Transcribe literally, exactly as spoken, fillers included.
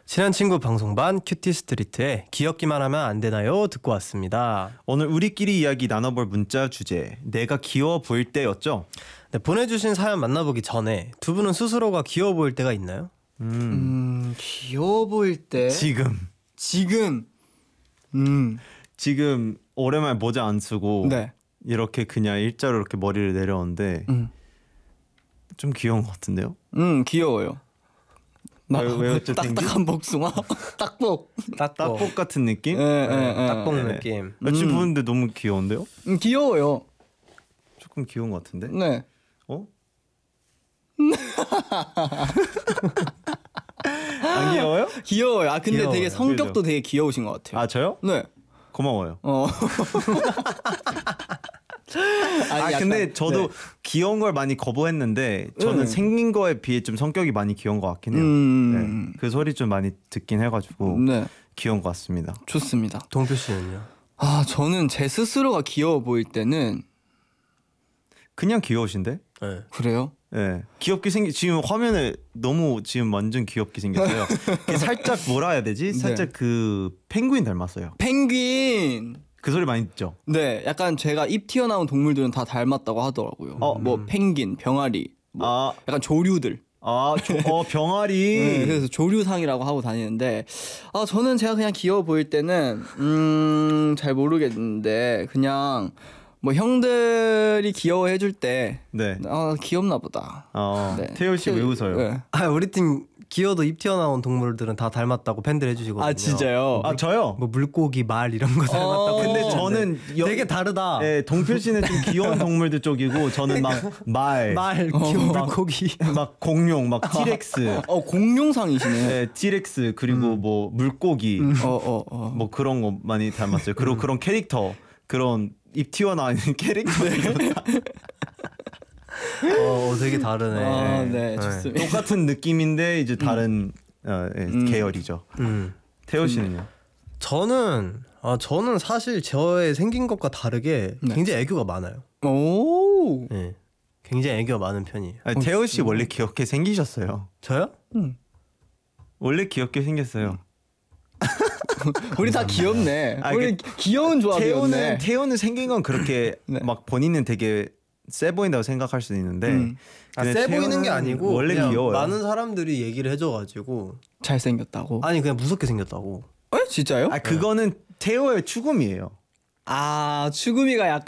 친한 친구 방송반 큐티 스트리트의 귀엽기만 하면 안 되나요? 듣고 왔습니다. 오늘 우리끼리 이야기 나눠볼 문자 주제 내가 귀여워 보일 때였죠? 네, 보내주신 사연 만나보기 전에 두 분은 스스로가 귀여워 보일 때가 있나요? 음, 음 귀여워 보일 때 지금 지금 음 지금 오랜만에 모자 안 쓰고 네. 이렇게 그냥 일자로 이렇게 머리를 내려오는데 음. 좀 귀여운 것 같은데요? 음 귀여워요. 아, 왜요? 저 딱딱한 복숭아 딱복 딱복 같은 느낌? 예, 예, 예. 딱복 네. 느낌. 아, 지금 음. 보는데 너무 귀여운데요? 음, 귀여워요. 조금 귀여운 것 같은데? 네. 어? 안 귀여워요? 귀여워요. 아 근데 귀여워요. 되게 성격도 그죠? 되게 귀여우신 것 같아요. 아 저요? 네. 고마워요. 어. 아 아니, 근데 약간, 저도 네. 귀여운 걸 많이 거부했는데 저는 음. 생긴 거에 비해 좀 성격이 많이 귀여운 것 같긴 해요. 음. 네. 그 소리 좀 많이 듣긴 해가지고 네. 귀여운 것 같습니다. 좋습니다. 동표 씨는요? 아 저는 제 스스로가 귀여워 보일 때는 그냥 귀여우신데? 네. 그래요? 네. 귀엽게 생기 지금 화면에 너무 지금 완전 귀엽게 생겼어요. 이게 살짝 뭐라 해야 되지? 살짝 네. 그 펭귄 닮았어요. 펭귄. 그 소리 많이 듣죠? 네, 약간 제가 입 튀어나온 동물들은 다 닮았다고 하더라고요. 어. 뭐 펭귄, 병아리, 뭐 아, 약간 조류들. 아, 조, 어 병아리. 네, 그래서 조류상이라고 하고 다니는데 아 저는 제가 그냥 귀여워 보일 때는 음 잘 모르겠는데 그냥 뭐 형들이 귀여워해 줄 때 네. 아 귀엽나 보다. 어, 네. 태율 씨 왜 웃어요? 네. 아 우리 팀 귀여도 입 튀어나온 동물들은 다 닮았다고 팬들 해주시거든요. 아 진짜요? 아 저요? 뭐 물고기, 말 이런 거 어. 닮았다고. 근데 해주시는데 저는 여- 되게 다르다. 네, 동필 씨는 좀 귀여운 동물들 쪽이고 저는 막 말, 말, 어. 귀여운 막- 물고기. 막 공룡, 막 티렉스, 어 공룡상이시네. 네, 티렉스 그리고 뭐 물고기, 어어 어. 뭐 그런 거 많이 닮았어요. 그리고 그런 캐릭터, 그런 입 튀어나와 있는 캐릭터 어, 되게 다르네. 아, 네, 좋습니다. 똑같은 느낌인데 이제 다른 어, 예, 음. 계열이죠. 음. 태호 씨는요? 저는 아 저는 사실 저의 생긴 것과 다르게 네. 굉장히 애교가 많아요. 오. 네. 굉장히 애교가 많은 편이에요. 아니, 태호 씨 원래 귀엽게 생기셨어요. 저요? 음. 원래 귀엽게 생겼어요. 우리 다 귀엽네. 아, 우리 그- 귀여운 조합이었네. 태호는 태호는 생긴 건 그렇게 네. 막 본인은 되게 세 보인다고 생각할 수도 있는데 음. 아, 근데 세 보이는 게 태호는 아니고 원래 그냥 귀여워요. 많은 사람들이 얘기를 해줘가지고 잘생겼다고. 아니 그냥 무섭게 생겼다고. 에? 진짜요? 아 그거는 태호의 추금이에요. 아 추구미가 약간